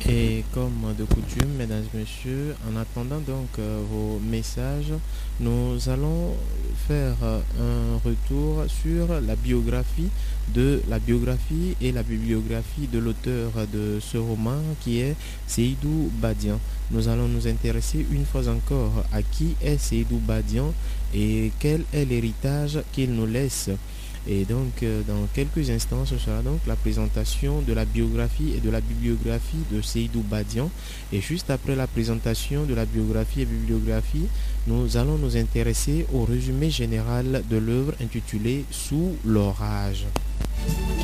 Et comme de coutume, mesdames et messieurs, en attendant donc vos messages, nous allons faire un retour sur la biographie et la bibliographie de l'auteur de ce roman qui est Seydou Badian. Nous allons nous intéresser une fois encore à qui est Seydou Badian et quel est l'héritage qu'il nous laisse. Et donc, dans quelques instants, ce sera donc la présentation de la biographie et de la bibliographie de Seydou Badian. Et juste après la présentation de la biographie et bibliographie, nous allons nous intéresser au résumé général de l'œuvre intitulée Sous l'orage.